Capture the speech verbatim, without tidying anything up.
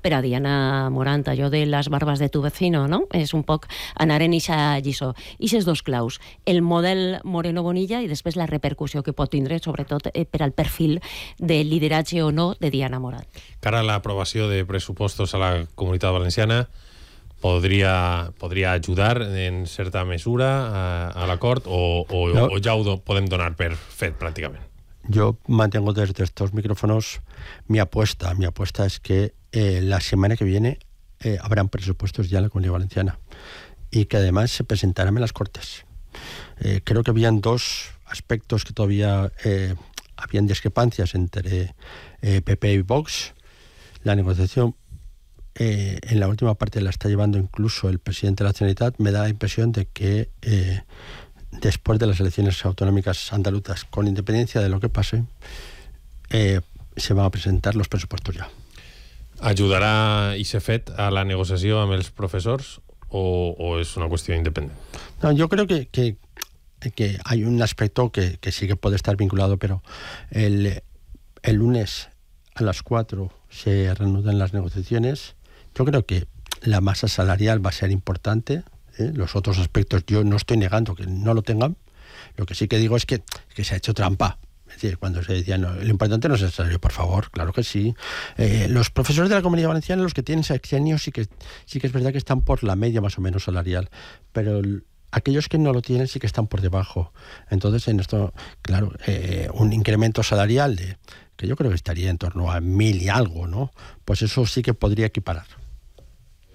per a Diana Morant, allò de les barbes de tu vecino, no? És un poc anar en ixa lliçó. Ixes dos claus, el model Moreno Bonilla i després la repercussió que pot tindre, sobretot eh, per al perfil de lideratge o no de Diana Morant. Cara a l'aprovació de pressupostos a la Comunitat Valenciana, podria, podria ajudar en certa mesura a, a l'acord o, o, no. o ja ho do, podem donar per fet pràcticament? Yo mantengo desde estos micrófonos mi apuesta. Mi apuesta es que eh, la semana que viene eh, habrán presupuestos ya en la Comunidad Valenciana y que además se presentarán en las Cortes. Eh, creo que habían dos aspectos que todavía eh, habían discrepancias entre eh, P P y Vox. La negociación eh, en la última parte la está llevando incluso el presidente de la Generalitat. Me da la impresión de que eh, después de las elecciones autonómicas andaluzas, con independencia de lo que pase, eh, se van a presentar los presupuestos ya. Ajudarà i ser fet a la negociació amb els professors o, o és una qüestió independent? No, yo creo que, que, que hay un aspecto que, que sí que puede estar vinculado, pero el, el lunes a las cuatro se reanudan las negociaciones. Yo creo que la masa salarial va a ser importante. ¿Eh? Los otros aspectos yo no estoy negando que no lo tengan. Lo que sí que digo es que, que se ha hecho trampa. Es decir, cuando se decía, no, lo importante no es el salario, por favor, claro que sí. Eh, los profesores de la Comunidad Valenciana, los que tienen sexenios, sí que, sí que es verdad que están por la media más o menos salarial, pero el, aquellos que no lo tienen sí que están por debajo. Entonces, en esto, claro, eh, un incremento salarial de, que yo creo que estaría en torno a mil y algo, ¿no? Pues eso sí que podría equiparar.